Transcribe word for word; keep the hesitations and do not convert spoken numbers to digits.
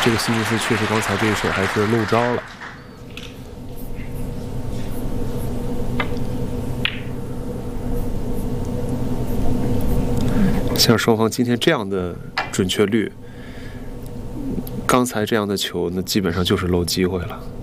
这个西蒙斯确实刚才这一手还是漏招了。像双方今天这样的准确率，刚才这样的球，那基本上就是漏机会了。